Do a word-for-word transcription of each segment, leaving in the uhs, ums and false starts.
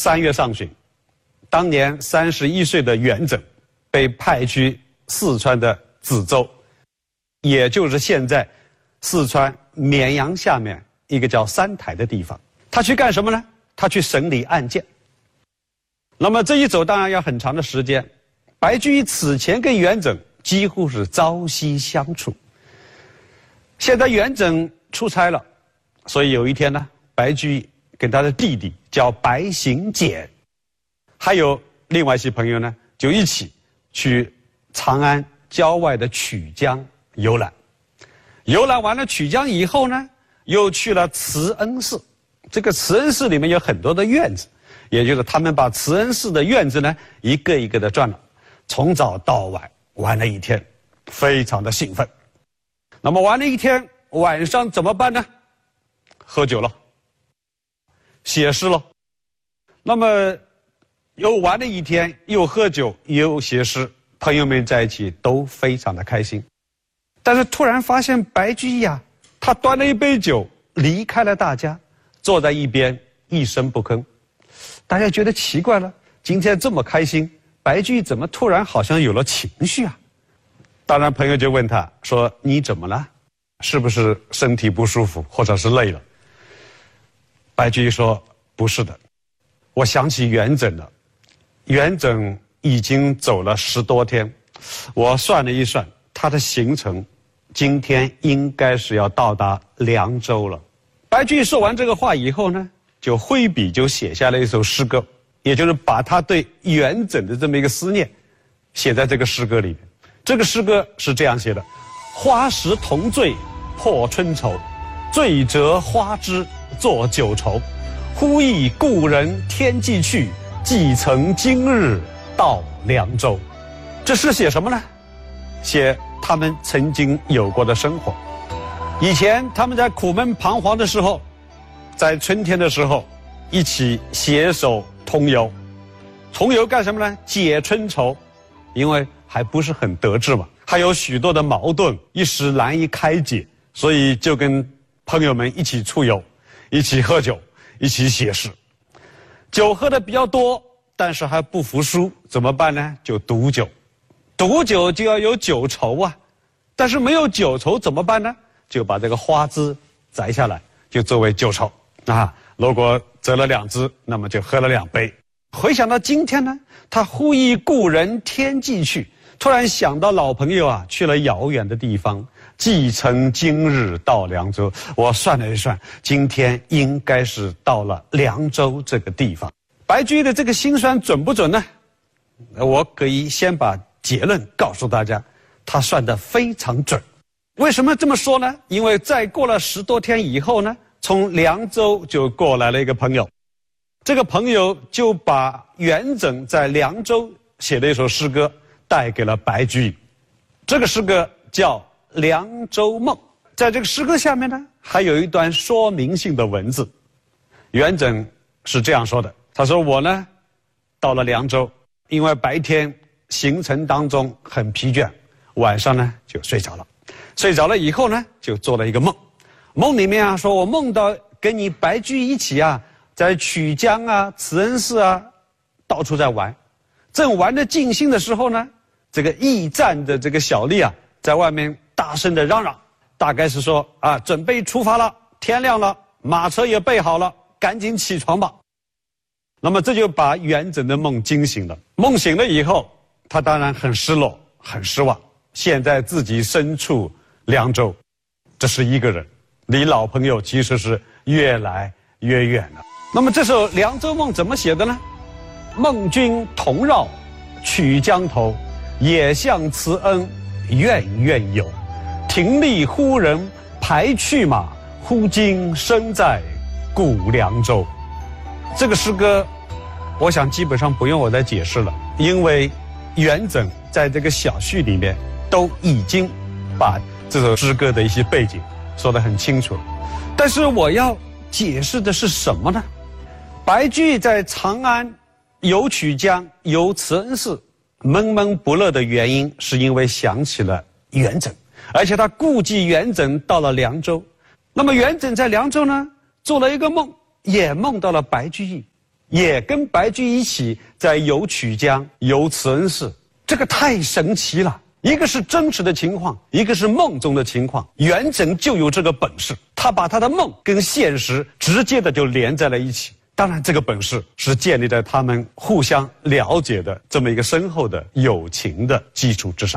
三月上旬，当年三十一岁的元稹被派去四川的梓州，也就是现在四川绵阳下面一个叫三台的地方。他去干什么呢？他去审理案件。那么这一走当然要很长的时间。白居易此前跟元稹几乎是朝夕相处。现在元稹出差了，所以有一天呢，白居易跟他的弟弟叫白行简，还有另外一些朋友呢，就一起去长安郊外的曲江游览。游览完了曲江以后呢，又去了慈恩寺。这个慈恩寺里面有很多的院子，也就是他们把慈恩寺的院子呢，一个一个的转了，从早到晚玩了一天，非常的兴奋。那么玩了一天，晚上怎么办呢？喝酒了，写诗了。那么又玩了一天，又喝酒又写诗，朋友们在一起都非常的开心。但是突然发现白居易啊，他端了一杯酒离开了大家，坐在一边一声不吭。大家觉得奇怪了，今天这么开心，白居易怎么突然好像有了情绪啊？当然朋友就问他说，你怎么了？是不是身体不舒服或者是累了？白居易说，不是的，我想起元稹了。元稹已经走了十多天，我算了一算他的行程，今天应该是要到达凉州了。白居易说完这个话以后呢，就挥笔就写下了一首诗歌，也就是把他对元稹的这么一个思念写在这个诗歌里面。这个诗歌是这样写的：花时同醉破春愁，醉折花枝作酒愁。忽忆故人天际去，既曾今日到凉州。这诗写什么呢？写他们曾经有过的生活。以前他们在苦闷彷徨的时候，在春天的时候一起携手同游。同游干什么呢？解春愁，因为还不是很得志嘛，还有许多的矛盾一时难以开解，所以就跟朋友们一起出游，一起喝酒，一起写诗。酒喝的比较多，但是还不服输，怎么办呢？就赌酒。赌酒就要有酒愁啊，但是没有酒愁怎么办呢？就把这个花枝摘下来，就作为酒愁啊。如果折了两枝，那么就喝了两杯。回想到今天呢，他忽忆故人天际去，突然想到老朋友啊，去了遥远的地方。既曾今日到凉州，我算了一算，今天应该是到了凉州这个地方。白居易的这个心算准不准呢？我可以先把结论告诉大家，他算得非常准。为什么这么说呢？因为再过了十多天以后呢，从凉州就过来了一个朋友，这个朋友就把元稹在凉州写的一首诗歌带给了白居易。这个诗歌叫《凉州梦》。在这个诗歌下面呢，还有一段说明性的文字。元稹是这样说的，他说，我呢到了凉州，因为白天行程当中很疲倦，晚上呢就睡着了。睡着了以后呢，就做了一个梦。梦里面啊，说我梦到跟你白居易一起啊，在曲江啊、慈恩寺啊，到处在玩。正玩得尽兴的时候呢，这个驿站的这个小吏啊，在外面大声的嚷嚷，大概是说啊，准备出发了，天亮了，马车也备好了，赶紧起床吧。那么这就把元稹的梦惊醒了。梦醒了以后，他当然很失落，很失望。现在自己身处凉州，这是一个人，离老朋友其实是越来越远了。那么这首《凉州梦》怎么写的呢？梦君同绕曲江头，也向慈恩怨怨有。停立忽人排去马，忽今身在故凉州。这个诗歌我想基本上不用我再解释了，因为元稹在这个小序里面都已经把这首诗歌的一些背景说得很清楚了。但是我要解释的是什么呢？白居易在长安游曲江、游慈恩寺闷闷不乐的原因，是因为想起了元稹，而且他顾忌元稹到了凉州。那么元稹在凉州呢，做了一个梦，也梦到了白居易， 也跟白居易一起在游曲江、游慈恩寺，这个太神奇了。一个是真实的情况，一个是梦中的情况。元稹就有这个本事，他把他的梦跟现实直接的就连在了一起。当然，这个本事是建立在他们互相了解的这么一个深厚的友情的基础之上。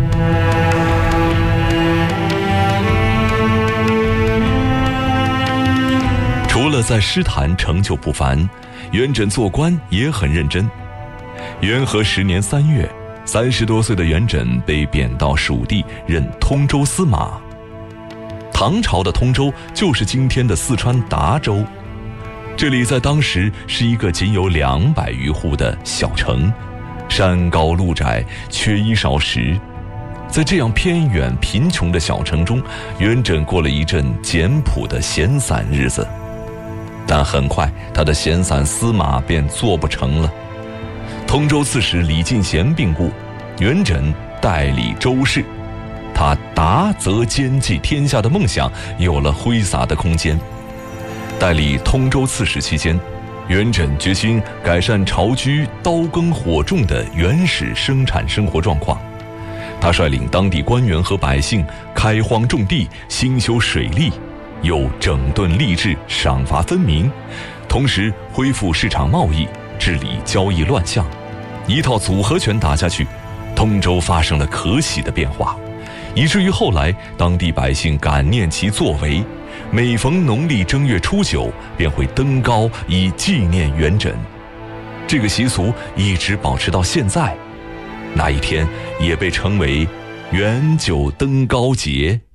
除了在诗坛成就不凡，元稹做官也很认真。元和十年三月，三十多岁的元稹被贬到蜀地任通州司马。唐朝的通州就是今天的四川达州，这里在当时是一个仅有两百余户的小城，山高路窄，缺衣少食。在这样偏远贫穷的小城中，元稹过了一阵简朴的闲散日子。但很快他的闲散司马便做不成了。通州刺史李进贤病故，元稹代理州事，他达则兼济天下的梦想有了挥洒的空间。代理通州刺史期间，元稹决心改善巢居刀耕火种的原始生产生活状况。他率领当地官员和百姓开荒种地，兴修水利，又整顿吏治，赏罚分明，同时恢复市场贸易，治理交易乱象。一套组合拳打下去，通州发生了可喜的变化，以至于后来当地百姓感念其作为，每逢农历正月初九便会登高以纪念元稹。这个习俗一直保持到现在，那一天也被称为元九登高节。